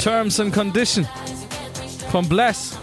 Terms and Condition von Bless.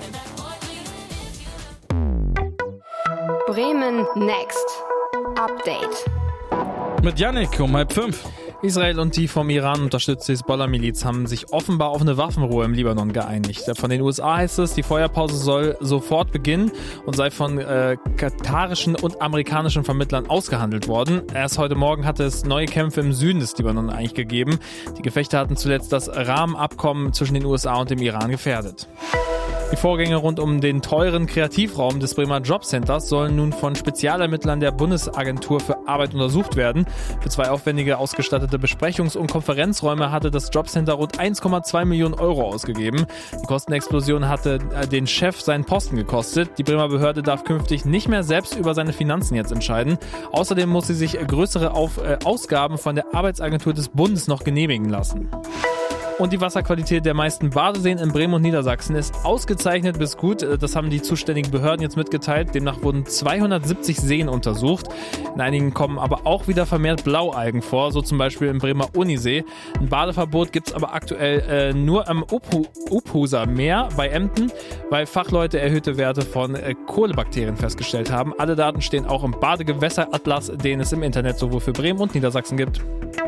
Bremen Next Update. Mit Yannick um 4:30. Israel und die vom Iran unterstützte Hisbollah-Miliz haben sich offenbar auf eine Waffenruhe im Libanon geeinigt. Von den USA heißt es, die Feuerpause soll sofort beginnen und sei von katarischen und amerikanischen Vermittlern ausgehandelt worden. Erst heute Morgen hatte es neue Kämpfe im Süden des Libanon eigentlich gegeben. Die Gefechte hatten zuletzt das Rahmenabkommen zwischen den USA und dem Iran gefährdet. Die Vorgänge rund um den teuren Kreativraum des Bremer Jobcenters sollen nun von Spezialermittlern der Bundesagentur für Arbeit untersucht werden. Für 2 aufwendige ausgestattete Besprechungs- und Konferenzräume hatte das Jobcenter rund 1,2 Millionen Euro ausgegeben. Die Kostenexplosion hatte den Chef seinen Posten gekostet. Die Bremer Behörde darf künftig nicht mehr selbst über seine Finanzen jetzt entscheiden. Außerdem muss sie sich größere Ausgaben von der Arbeitsagentur des Bundes noch genehmigen lassen. Und die Wasserqualität der meisten Badeseen in Bremen und Niedersachsen ist ausgezeichnet bis gut. Das haben die zuständigen Behörden jetzt mitgeteilt. Demnach wurden 270 Seen untersucht. In einigen kommen aber auch wieder vermehrt Blaualgen vor, so zum Beispiel im Bremer Unisee. Ein Badeverbot gibt es aber aktuell nur am Uphuser Meer bei Emden, weil Fachleute erhöhte Werte von Kohlebakterien festgestellt haben. Alle Daten stehen auch im Badegewässeratlas, den es im Internet sowohl für Bremen und Niedersachsen gibt.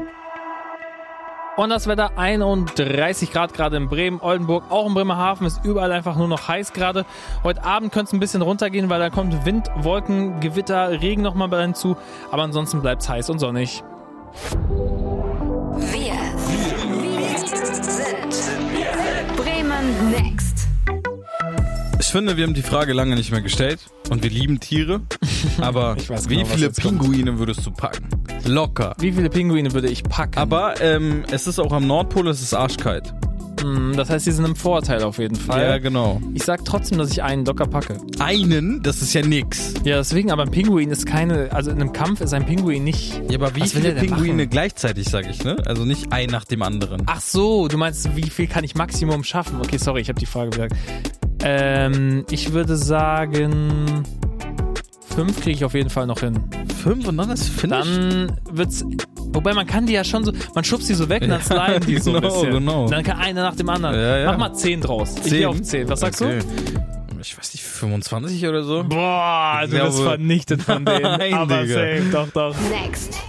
Und das Wetter 31 Grad gerade in Bremen, Oldenburg, auch in Bremerhaven ist überall einfach nur noch heiß gerade. Heute Abend könnte es ein bisschen runtergehen, weil da kommt Wind, Wolken, Gewitter, Regen nochmal bei hinzu. Aber ansonsten bleibt es heiß und sonnig. Wir sind Bremen Next. Ich finde, wir haben die Frage lange nicht mehr gestellt und wir lieben Tiere, aber wie viele Pinguine würdest du packen? Locker. Wie viele Pinguine würde ich packen? Aber es ist auch am Nordpol, es ist arschkalt. Das heißt, die sind im Vorteil auf jeden Fall. Ja, genau. Ich sag trotzdem, dass ich einen locker packe. Einen? Das ist ja nix. Ja, deswegen, aber ein Pinguin ist keine, also in einem Kampf ist ein Pinguin nicht... Ja, aber wie viele Pinguine gleichzeitig, sag ich, ne? Also nicht ein nach dem anderen. Ach so, du meinst, wie viel kann ich Maximum schaffen? Okay, sorry, ich habe die Frage gesagt. Ich würde sagen, 5 kriege ich auf jeden Fall noch hin. 5 und dann ist Finish? Dann wird's... Wobei man kann die ja schon so, man schubst die so weg und dann sliden die so ein bisschen. Genau. Dann kann einer nach dem anderen. Ja. Mach mal 10 draus. 10? Ich gehe auf 10. Was sagst du? Ich weiß nicht, 25 oder so? Boah, du bist vernichtet von denen. Nein, aber Digga. safe, doch. Next.